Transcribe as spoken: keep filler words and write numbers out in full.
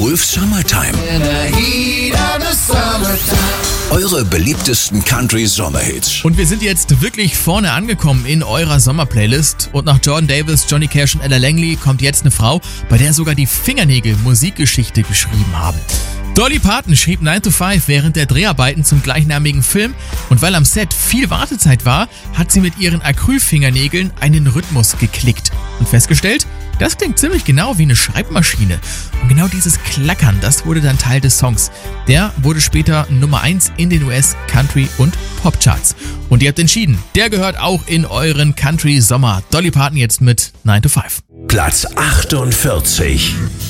Wolf's Summertime. Eure beliebtesten Country-Sommerhits. Und wir sind jetzt wirklich vorne angekommen in eurer Sommerplaylist. Und nach Jordan Davis, Johnny Cash und Ella Langley kommt jetzt eine Frau, bei der sogar die Fingernägel Musikgeschichte geschrieben haben. Dolly Parton schrieb nine to five während der Dreharbeiten zum gleichnamigen Film und weil am Set viel Wartezeit war, hat sie mit ihren Acrylfingernägeln einen Rhythmus geklickt und festgestellt, das klingt ziemlich genau wie eine Schreibmaschine. Und genau dieses Klackern, das wurde dann Teil des Songs. Der wurde später Nummer eins in den U S Country- und Popcharts. Und ihr habt entschieden, der gehört auch in euren Country-Sommer. Dolly Parton jetzt mit nine to five. Platz achtundvierzig.